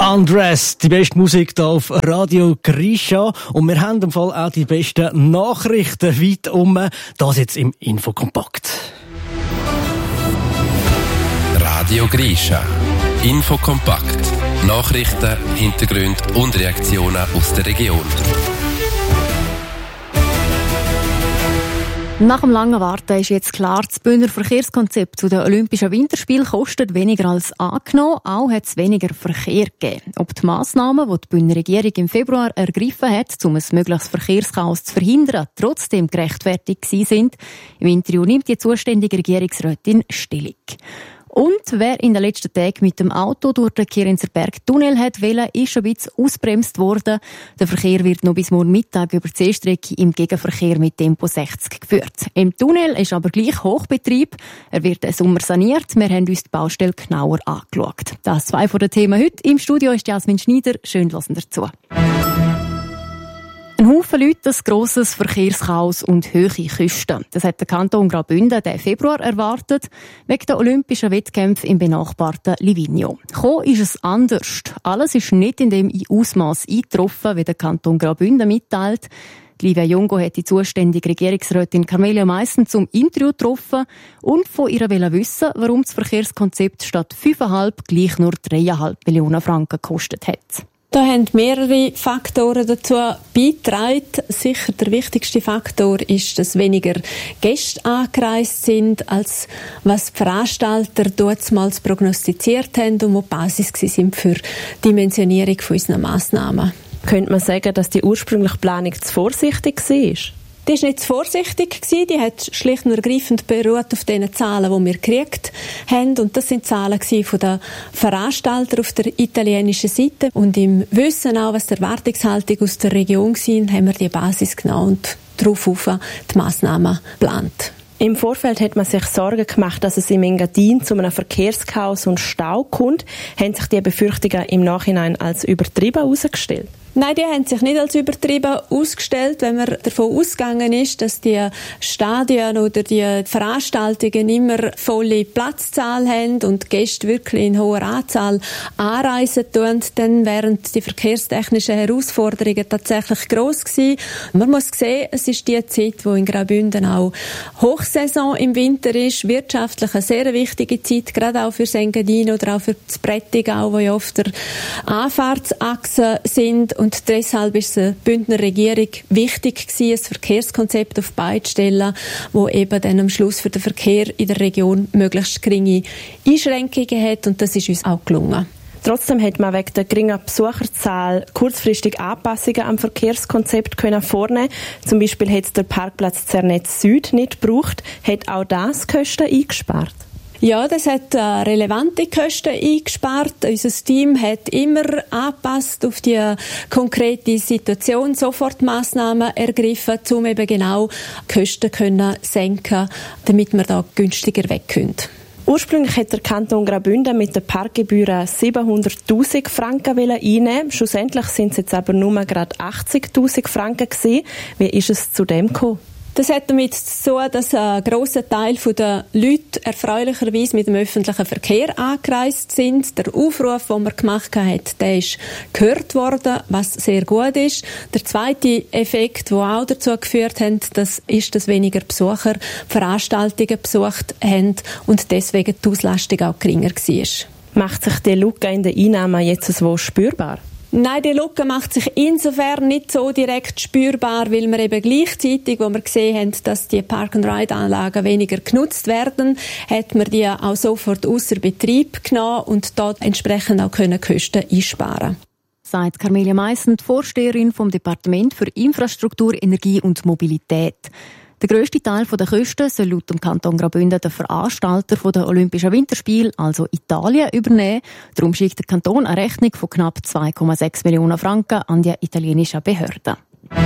Undressed, die beste Musik hier auf Radio Grisha. Und wir haben im Fall auch die besten Nachrichten weit um. Das jetzt im Infokompakt. Radio Grisha. Infokompakt. Nachrichten, Hintergründe und Reaktionen aus der Region. Nach dem langen Warten ist jetzt klar, das Bündner Verkehrskonzept zu den Olympischen Winterspielen kostet weniger als angenommen. Auch hat es weniger Verkehr gegeben. Ob die Massnahmen, die die Bündner Regierung im Februar ergriffen hat, um ein mögliches Verkehrschaos zu verhindern, trotzdem gerechtfertigt gewesen sind, im Interview nimmt die zuständige Regierungsrätin Stellung. Und wer in den letzten Tagen mit dem Auto durch den Kierinzerberg-Tunnel wollte, ist ein bisschen ausbremst worden. Der Verkehr wird noch bis morgen Mittag über die Seestrecke im Gegenverkehr mit Tempo 60 geführt. Im Tunnel ist aber gleich Hochbetrieb. Er wird im Sommer saniert. Wir haben uns die Baustelle genauer angeschaut. Das 2 von den Themen heute. Im Studio ist Jasmin Schneider. Schön, hören dazu. Ein Haufen Leute, ein grosses Verkehrschaos und hohe Kosten. Das hat der Kanton Graubünden diesen Februar erwartet, wegen der olympischen Wettkämpfe im benachbarten Livigno. Gekommen ist es anders. Alles ist nicht in dem Ausmaß eingetroffen, wie der Kanton Graubünden mitteilt. Livia Jungo hat die zuständige Regierungsrätin Carmelia Meissen zum Interview getroffen und von ihr wissen, warum das Verkehrskonzept statt 5,5 gleich nur 3,5 Millionen Franken gekostet hat. Da haben mehrere Faktoren dazu beigetragen. Sicher der wichtigste Faktor ist, dass weniger Gäste angereist sind, als was die Veranstalter damals prognostiziert haben und die Basis sind für die Dimensionierung unserer Massnahmen. Könnte man sagen, dass die ursprüngliche Planung zu vorsichtig war? Die war nicht zu vorsichtig, die hat schlicht und ergreifend beruht auf den Zahlen, die wir gekriegt haben. Und das sind Zahlen von den Veranstaltern auf der italienischen Seite. Und im Wissen auch, was die Erwartungshaltung aus der Region war, haben wir die Basis genommen und darauf die Massnahmen geplant. Im Vorfeld hat man sich Sorgen gemacht, dass es im Engadin zu einem Verkehrschaos und Stau kommt. Haben sich die Befürchtungen im Nachhinein als übertrieben herausgestellt? Nein, die haben sich nicht als übertrieben ausgestellt, wenn man davon ausgegangen ist, dass die Stadien oder die Veranstaltungen immer volle Platzzahl haben und Gäste wirklich in hoher Anzahl anreisen tun, dann wären die verkehrstechnischen Herausforderungen tatsächlich gross gewesen. Man muss sehen, es ist die Zeit, wo in Graubünden auch Hochsaison im Winter ist, wirtschaftlich eine sehr wichtige Zeit, gerade auch für Engadin oder auch für das Prättigau, wo ja oft der Anfahrtsachsen sind. Und deshalb ist es der Bündner Regierung wichtig gewesen, ein Verkehrskonzept auf die Beine zu stellen, das eben dann am Schluss für den Verkehr in der Region möglichst geringe Einschränkungen hat. Und das ist uns auch gelungen. Trotzdem hat man wegen der geringen Besucherzahl kurzfristig Anpassungen am Verkehrskonzept vornehmen. Zum Beispiel hat der Parkplatz Zernetz Süd nicht gebraucht. Hat auch das Kosten eingespart? Ja, das hat relevante Kosten eingespart. Unser Team hat immer angepasst auf die konkrete Situation Sofortmaßnahmen ergriffen, um eben genau Kosten zu senken, damit wir da günstiger weg können. Ursprünglich hat der Kanton Graubünden mit den Parkgebühren 700'000 Franken einnehmen. Schlussendlich sind es jetzt aber nur gerade 80'000 Franken gewesen. Wie ist es zu dem gekommen? Das hat damit zu tun, dass ein grosser Teil der Leute erfreulicherweise mit dem öffentlichen Verkehr angereist sind. Der Aufruf, den man gemacht hat, der ist gehört worden, was sehr gut ist. Der zweite Effekt, der auch dazu geführt hat, das ist, dass weniger Besucher Veranstaltungen besucht haben und deswegen die Auslastung auch geringer war. Macht sich die Lücke in den Einnahmen jetzt so spürbar? Nein, die Lücke macht sich insofern nicht so direkt spürbar, weil wir eben gleichzeitig, wo wir gesehen haben, dass die Park-and-Ride-Anlagen weniger genutzt werden, hat man die auch sofort ausser Betrieb genommen und dort entsprechend auch Kosten einsparen. Sagt Carmelia Meissen, die Vorsteherin vom Departement für Infrastruktur, Energie und Mobilität. Der grösste Teil der Kosten soll laut dem Kanton Graubünden der Veranstalter der Olympischen Winterspiele, also Italien, übernehmen. Darum schickt der Kanton eine Rechnung von knapp 2,6 Millionen Franken an die italienischen Behörden.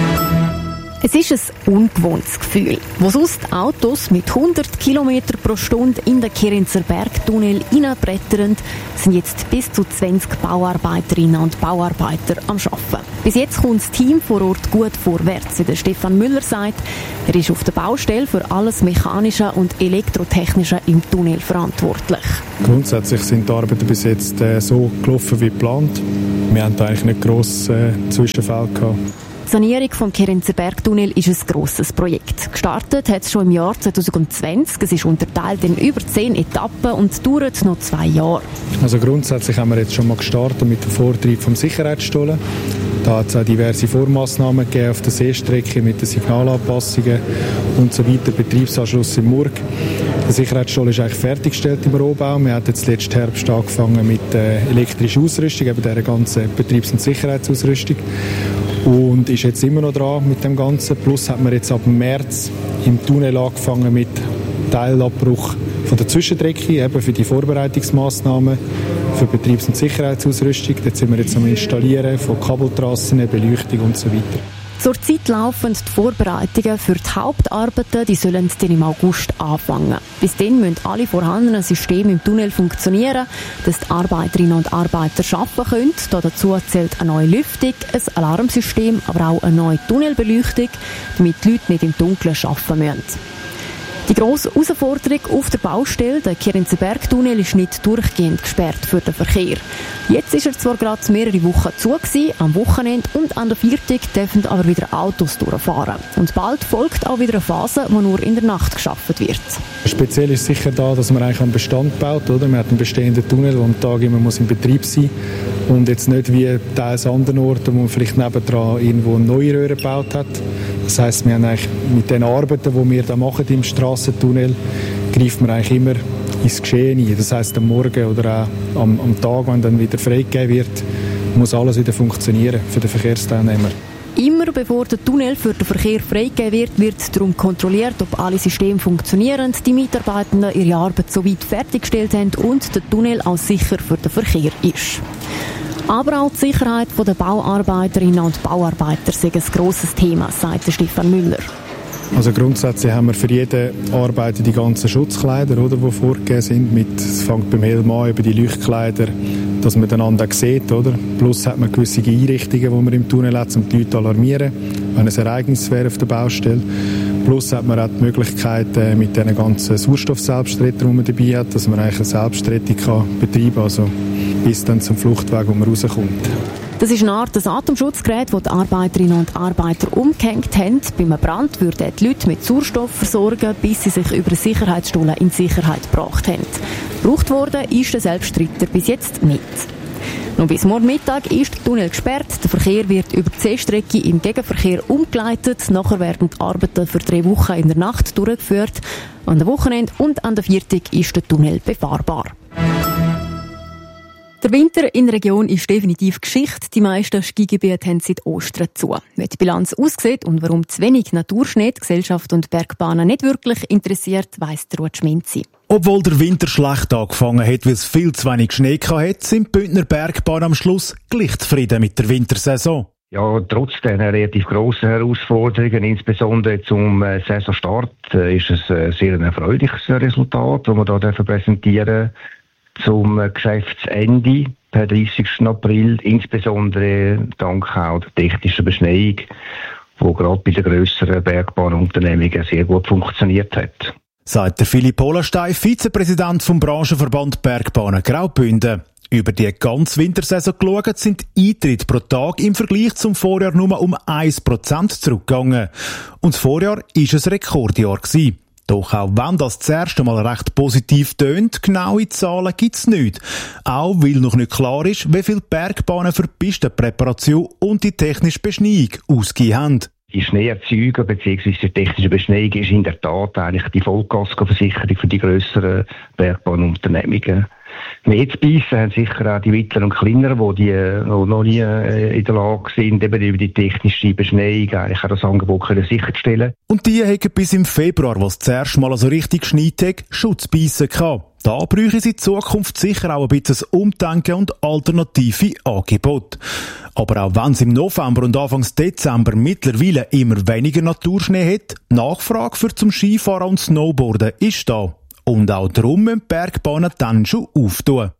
Es ist ein ungewohntes Gefühl, wo sonst Autos mit 100 km pro Stunde in den Kierinzer Bergtunnel hineinbrettern, sind jetzt bis zu 20 Bauarbeiterinnen und Bauarbeiter am Arbeiten. Bis jetzt kommt das Team vor Ort gut vorwärts, wie der Stefan Müller sagt. Er ist auf der Baustelle für alles Mechanische und Elektrotechnische im Tunnel verantwortlich. Grundsätzlich sind die Arbeiten bis jetzt so gelaufen wie geplant. Wir haben da eigentlich nicht gross Zwischenfälle gehabt. Die Sanierung vom Kerinzer Bergtunnel ist ein grosses Projekt. Gestartet hat es schon im Jahr 2020. Es ist unterteilt in über 10 Etappen und dauert noch 2 Jahre. Also grundsätzlich haben wir jetzt schon mal gestartet mit dem Vortrieb vom Sicherheitsstollen. Da hat es auch diverse Vormaßnahmen gegeben auf der Seestrecke mit den Signalanpassungen und so weiter. Betriebsanschluss im Murg. Der Sicherheitsstollen ist eigentlich fertiggestellt im Rohbau. Wir haben jetzt letzten Herbst angefangen mit elektrischer Ausrüstung, eben dieser ganzen Betriebs- und Sicherheitsausrüstung. Und ist jetzt immer noch dran mit dem Ganzen. Plus hat man jetzt ab März im Tunnel angefangen mit Teilabbruch von der Zwischenstrecke, eben für die Vorbereitungsmaßnahmen für Betriebs- und Sicherheitsausrüstung. Dort sind wir jetzt am Installieren von Kabeltrassen, Beleuchtung und so weiter. Zurzeit laufen die Vorbereitungen für die Hauptarbeiten, die sollen dann im August anfangen. Bis dann müssen alle vorhandenen Systeme im Tunnel funktionieren, dass die Arbeiterinnen und Arbeiter arbeiten können. Dazu zählt eine neue Lüftung, ein Alarmsystem, aber auch eine neue Tunnelbeleuchtung, damit die Leute nicht im Dunkeln arbeiten müssen. Die grosse Herausforderung auf der Baustelle, der Kerinzer Bergtunnel, ist nicht durchgehend gesperrt für den Verkehr. Jetzt ist er zwar gerade mehrere Wochen zu gewesen, am Wochenende und an der Viertag dürfen aber wieder Autos durchfahren. Und bald folgt auch wieder eine Phase, wo nur in der Nacht gearbeitet wird. Speziell ist sicher da, dass man eigentlich am Bestand baut. Oder? Man hat einen bestehenden Tunnel, der am Tag immer in Betrieb sein muss. Und jetzt nicht wie teils anderen Orten, wo man vielleicht nebendran irgendwo eine neue Röhre gebaut hat. Das heisst, wir haben eigentlich mit den Arbeiten, die wir da machen im Strassentunnel, greifen wir eigentlich immer ins Geschehen ein. Das heisst, am Morgen oder auch am Tag, wenn dann wieder freigegeben wird, muss alles wieder funktionieren für den Verkehrsteilnehmer. Immer bevor der Tunnel für den Verkehr freigegeben wird darum kontrolliert, ob alle Systeme funktionieren, die Mitarbeitenden ihre Arbeit so weit fertiggestellt haben und der Tunnel auch sicher für den Verkehr ist. Aber auch die Sicherheit der Bauarbeiterinnen und Bauarbeiter ist ein grosses Thema, sagt Stefan Müller. Also grundsätzlich haben wir für jede Arbeit die ganzen Schutzkleider, oder, die vorgegeben sind. Es fängt beim Helm an, über die Leuchtkleider, dass man einander sieht. Oder? Plus hat man gewisse Einrichtungen, die man im Tunnel hat, um die Leute zu alarmieren, wenn ein Ereignis wäre auf der Baustelle. Plus hat man auch die Möglichkeit mit diesen ganzen Sauerstoff-Selbstrettern, die man dabei hat, dass man eigentlich eine Selbstrettung betreiben kann, also bis dann zum Fluchtweg, wo man rauskommt. Das ist eine Art Atemschutzgerät, das die Arbeiterinnen und Arbeiter umgehängt haben. Bei einem Brand würden die Leute mit Sauerstoff versorgen, bis sie sich über Sicherheitsstollen in Sicherheit gebracht haben. Gebraucht worden ist der Selbstretter bis jetzt nicht. Noch bis morgen Mittag ist der Tunnel gesperrt. Der Verkehr wird über die Seestrecke im Gegenverkehr umgeleitet. Nachher werden die Arbeiten für 3 Wochen in der Nacht durchgeführt. An dem Wochenende und an der Viertag ist der Tunnel befahrbar. Der Winter in der Region ist definitiv Geschichte. Die meisten Skigebiete haben seit Ostern zu. Wie die Bilanz aussieht und warum zu wenig Naturschnee die Gesellschaft und Bergbahnen nicht wirklich interessiert, weiss der Ruud Schminzi. Obwohl der Winter schlecht angefangen hat, weil es viel zu wenig Schnee hatte, sind die Bündner Bergbahnen am Schluss gleich zufrieden mit der Wintersaison. Ja, trotz der relativ grossen Herausforderungen, insbesondere zum Saisonstart, ist es ein sehr erfreuliches Resultat, das wir hier präsentieren. Zum Geschäftsende, per 30. April, insbesondere dank auch der technischen Beschneiung, die gerade bei den grösseren Bergbahnunternehmen sehr gut funktioniert hat. Sagt der Philipp Holenstein, Vizepräsident vom Branchenverband Bergbahnen Graubünden. Über die ganze Wintersaison geschaut, sind die Eintritte pro Tag im Vergleich zum Vorjahr nur um 1% zurückgegangen. Und das Vorjahr war ein Rekordjahr gewesen. Doch auch wenn das erste Mal recht positiv tönt, genaue Zahlen gibt's nicht. Auch weil noch nicht klar ist, wie viele Bergbahnen für die Pistenpräparation und die technische Beschneiung ausgegeben haben. Die Schneeerzeugung bzw. die technische Beschneiung ist in der Tat eigentlich die Vollkaskoversicherung für die grösseren Bergbahnunternehmen. Mehr zu beißen haben sicher auch die mittleren und kleineren, die noch nie in der Lage sind, eben über die technische Beschneiung eigentlich auch das Angebot sicherzustellen. Und die haben bis im Februar, was das erste Mal so richtig geschneit hat, Schutzbeissen gehabt. Da bräuchten sie in Zukunft sicher auch ein bisschen Umdenken und alternative Angebote. Aber auch wenn es im November und Anfangs Dezember mittlerweile immer weniger Naturschnee hat, Nachfrage für zum Skifahren und Snowboarden ist da. Und auch darum müssen die Bergbahnen dann schon auftun.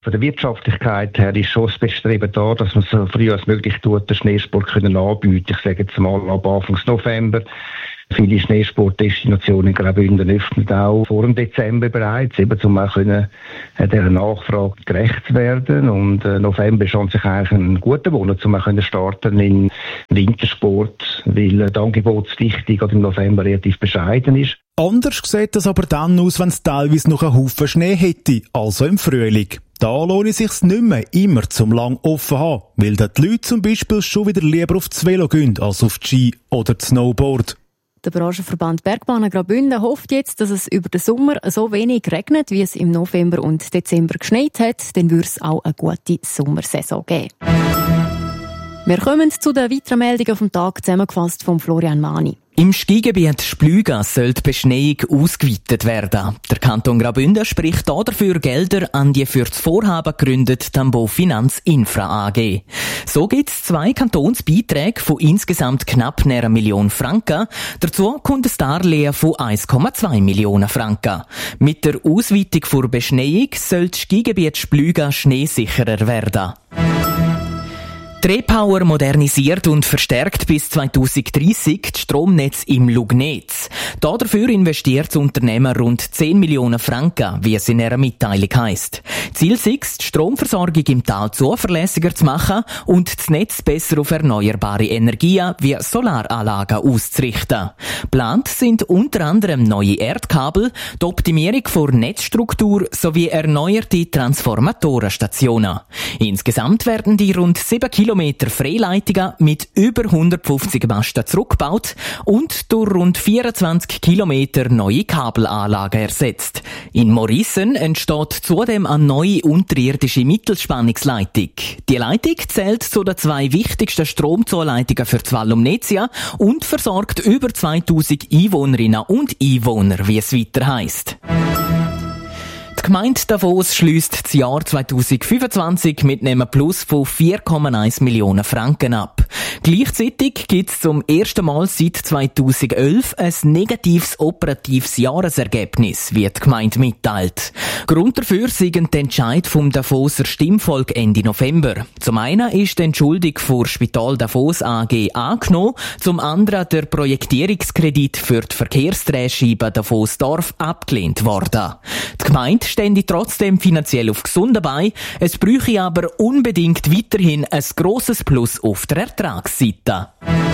Von der Wirtschaftlichkeit her ist schon das Bestreben da, dass man so früh als möglich den Schneesport anbieten. Ich sage jetzt mal ab Anfang November. Viele Schneesportdestinationen in Graubünden öffnen auch vor dem Dezember bereits, eben um auch dieser Nachfrage gerecht zu werden. Und November ist an sich eigentlich ein guter Monat, um auch starten in Wintersport, weil die Angebotsdichte gerade im November relativ bescheiden ist. Anders sieht das aber dann aus, wenn es teilweise noch einen Haufen Schnee hätte, also im Frühling. Da lohnt es sich nicht mehr immer zum lang offen haben, weil dann die Leute zum Beispiel schon wieder lieber auf das Velo gehen als auf die Ski oder das Snowboard. Der Branchenverband Bergbahnen Graubünden hofft jetzt, dass es über den Sommer so wenig regnet, wie es im November und Dezember geschneit hat. Dann würde es auch eine gute Sommersaison geben. Wir kommen zu den weiteren Meldungen vom Tag, zusammengefasst von Florian Mani. Im Skigebiet Splüga soll die Beschneiung ausgeweitet werden. Der Kanton Graubünden spricht dafür Gelder an die für das Vorhaben gegründete Tambo Finanz Infra AG. So gibt es 2 Kantonsbeiträge von insgesamt knapp 1 Million Franken. Dazu kommt ein Darlehen von 1,2 Millionen Franken. Mit der Ausweitung der Beschneiung soll das Skigebiet Splüga schneesicherer werden. Die Repower modernisiert und verstärkt bis 2030 das Stromnetz im Lugnetz. Dafür investiert das Unternehmen rund 10 Millionen Franken, wie es in ihrer Mitteilung heisst. Ziel ist es, die Stromversorgung im Tal zuverlässiger zu machen und das Netz besser auf erneuerbare Energien wie Solaranlagen auszurichten. Geplant sind unter anderem neue Erdkabel, die Optimierung der Netzstruktur sowie erneuerte Transformatorenstationen. Insgesamt werden die rund 7 Kilometer Freileitungen mit über 150 Masten zurückgebaut und durch rund 24 Kilometer neue Kabelanlagen ersetzt. In Morissen entsteht zudem eine neue unterirdische Mittelspannungsleitung. Die Leitung zählt zu den 2 wichtigsten Stromzuleitungen für das Val Lumnezia und versorgt über 2000 Einwohnerinnen und Einwohner, wie es weiter heisst. Die Gemeinde Davos schliesst das Jahr 2025 mit einem Plus von 4,1 Millionen Franken ab. Gleichzeitig gibt es zum ersten Mal seit 2011 ein negatives operatives Jahresergebnis, wie die Gemeinde mitteilt. Grund dafür sei der Entscheid vom Davoser Stimmvolk Ende November. Zum einen ist die Entschuldung vor Spital Davos AG angenommen, zum anderen der Projektierungskredit für die Verkehrsdrehscheibe Davos-Dorf abgelehnt worden. Die Gemeinde stände trotzdem finanziell auf gesunden Beinen, es bräuchte aber unbedingt weiterhin ein grosses Plus auf der Ertragsseite.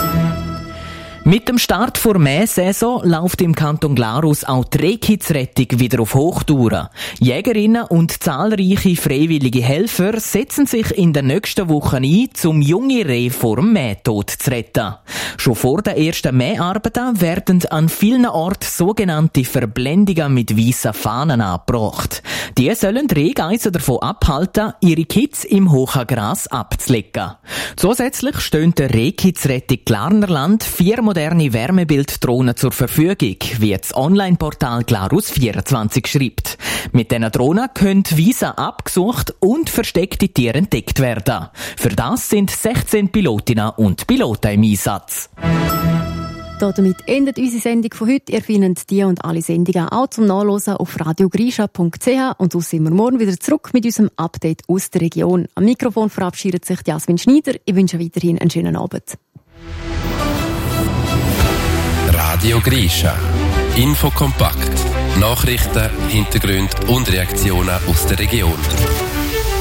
Mit dem Start der Mähsaison läuft im Kanton Glarus auch die Rehkitzrettung wieder auf Hochtouren. Jägerinnen und zahlreiche freiwillige Helfer setzen sich in den nächsten Wochen ein, um junge Rehe vor dem Mähtod zu retten. Schon vor den ersten Mäharbeiten werden an vielen Orten sogenannte Verblendungen mit weissen Fahnen angebracht. Die sollen die Rehgeissen davon abhalten, ihre Kitz im hohen Gras abzulegen. Zusätzlich stehen der Rehkitzrettung Glarnerland 4 moderne Wärmebilddrohnen zur Verfügung, wie das Online-Portal Glarus24 schreibt. Mit diesen Drohnen können Wiesen abgesucht und versteckte Tiere entdeckt werden. Für das sind 16 Pilotinnen und Piloten im Einsatz. Damit endet unsere Sendung von heute. Ihr findet die und alle Sendungen auch zum Nachlesen auf radiogrisha.ch und sonst sind wir morgen wieder zurück mit unserem Update aus der Region. Am Mikrofon verabschiedet sich Jasmin Schneider. Ich wünsche weiterhin einen schönen Abend. Radio Grisha. Infokompakt. Nachrichten, Hintergründe und Reaktionen aus der Region.